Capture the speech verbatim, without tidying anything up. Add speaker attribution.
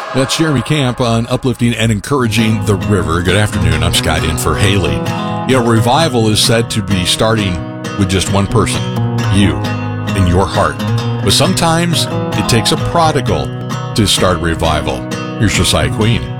Speaker 1: That's Jeremy Camp on uplifting and encouraging the river. Good afternoon. I'm Scott in for Haley. You know, revival is said to be starting with just one person, you, in your heart. But sometimes it takes a prodigal to start revival. Here's Josiah Queen.